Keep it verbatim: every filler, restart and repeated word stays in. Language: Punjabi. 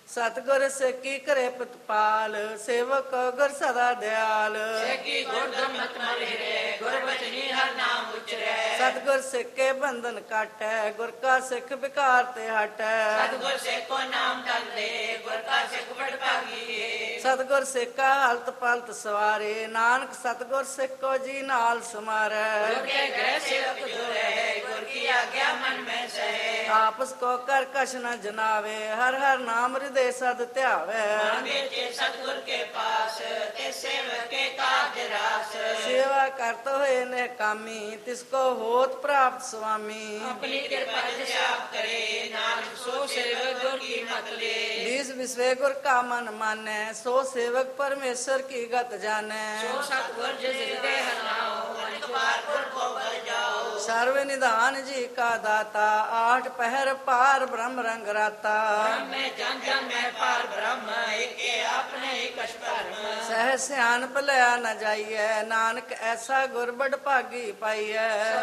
ਸਤਿਗੁਰ ਸਿੱਖੀ ਕਰੇ ਪ੍ਰਤਪਾਲ, ਸੇਵਕ ਗੁਰ ਸਦਾ ਦਿਆਲ। ਸੇਕੀ ਗੁਰਦਮਤ ਮਲ ਹਿਰੇ, ਗੁਰਬਚਨੀ ਹਰ ਨਾਮ ਉਚਰੈ। ਸਤਿਗੁਰ ਸਿੱਖੇ ਬੰਧਨ ਕਾਟੈ, ਗੁਰ ਕਾ ਸਿੱਖ ਵਿਕਾਰ ਤੇ ਹਟੈ। ਸਤਿਗੁਰ ਸੇਕੋ ਨਾਮ ਤਨ ਦੇ, ਗੁਰ ਕਾ ਸਿੱਖ ਬੜ ਭਾਗੀ। ਸਤਿਗੁਰ ਸਿੱਖਾ ਹਲਤ ਪਲਤ ਸਵਾਰੇ, ਨਾਨਕ ਸਤਿਗੁਰ ਸਿੱਖੋ ਜੀ ਨਾਲ ਸਮਾਰੈ। ਗੁਰ ਕੇ ਗ੍ਰਹਿ ਸੇਵਕ ਜੋ ਹੈ, ਗੁਰ ਕੀ ਆਗਿਆ ਮਨ ਮੈਂ ਸਹਿ। ਆਪਸ ਕੋ ਕਰ ਕਛ ਨ ਜਨਾਵੇ, ਹਰ ਹਰ ਨਾਮ ਹਿਰਦੇ ਸਦ ਧਿਆਵੈ। ਮਨ ਵਿੱਚ ਸਤਿਗੁਰ ਕੇ ਪਾਸ, ਤੇ ਸੇਵਕ ਕੇ ਕਾਜ ਰਾਸ। ਸੇਵਾ ਕਰਤ ਹੋਏ ਨੇ ਕਾਮੀ, ਤਿਸ ਕੋ ਹੋਤ ਪ੍ਰਾਪਤ ਸੁਆਮੀ। ਆਪਣੀ ਕਿਰਪਾ ਜਿਸ ਆਪ ਕਰੇ, ਨਾਨਕ ਸੋ ਸੇਵਕ ਗੁਰ ਕੀ ਮਤ ਲੇ। बीस विश्वे गुर का मन माने, सो सेवक परमेश्वर की गत जाने। सो सतगुर जिस हृदय हरनाओ, अनेक बार गुर को बल जाओ। सर्व निधान जी का दाता, आठ पहर पार ब्रह्म रंग राता। ब्रह्म में जन जन में पार ब्रह्म, एक आपने एक परम। सह सियान भलिया न जाइए, नानक ऐसा गुर बड़ भागी पाइए।